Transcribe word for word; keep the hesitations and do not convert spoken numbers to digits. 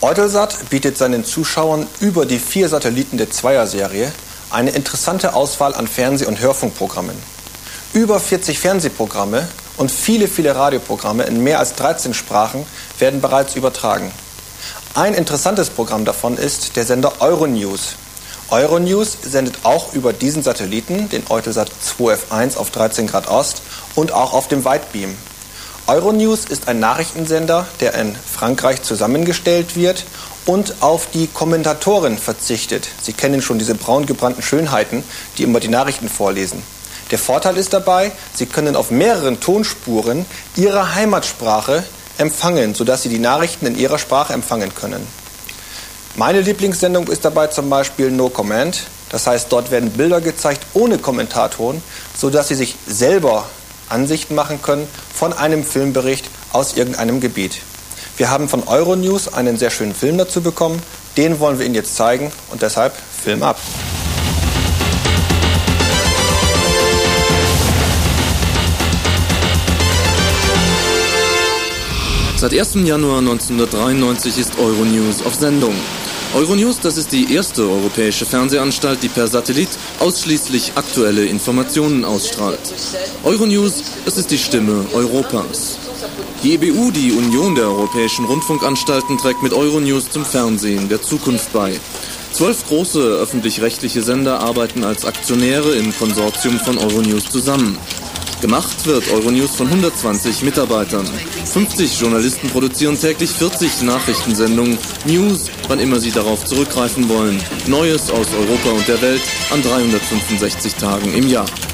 Eutelsat bietet seinen Zuschauern über die vier Satelliten der Zweier-Serie eine interessante Auswahl an Fernseh- und Hörfunkprogrammen. Über vierzig Fernsehprogramme und viele, viele Radioprogramme in mehr als dreizehn Sprachen werden bereits übertragen. Ein interessantes Programm davon ist der Sender Euronews. Euronews sendet auch über diesen Satelliten, den Eutelsat zwei F eins auf dreizehn Grad Ost und auch auf dem Weitbeam. Euronews ist ein Nachrichtensender, der in Frankreich zusammengestellt wird und auf die Kommentatoren verzichtet. Sie kennen schon diese braun gebrannten Schönheiten, die immer die Nachrichten vorlesen. Der Vorteil ist dabei, Sie können auf mehreren Tonspuren Ihre Heimatsprache empfangen, sodass Sie die Nachrichten in Ihrer Sprache empfangen können. Meine Lieblingssendung ist dabei zum Beispiel No Comment. Das heißt, dort werden Bilder gezeigt ohne Kommentatoren, sodass Sie sich selber Ansichten machen können von einem Filmbericht aus irgendeinem Gebiet. Wir haben von Euronews einen sehr schönen Film dazu bekommen. Den wollen wir Ihnen jetzt zeigen und deshalb Film ab. Seit ersten Januar neunzehnhundertdreiundneunzig ist Euronews auf Sendung. Euronews, das ist die erste europäische Fernsehanstalt, die per Satellit ausschließlich aktuelle Informationen ausstrahlt. Euronews, das ist die Stimme Europas. Die E B U, die Union der Europäischen Rundfunkanstalten, trägt mit Euronews zum Fernsehen der Zukunft bei. Zwölf große öffentlich-rechtliche Sender arbeiten als Aktionäre im Konsortium von Euronews zusammen. Gemacht wird Euronews von hundertzwanzig Mitarbeitern. fünfzig Journalisten produzieren täglich vierzig Nachrichtensendungen, News, wann immer sie darauf zurückgreifen wollen. Neues aus Europa und der Welt an dreihundertfünfundsechzig Tagen im Jahr.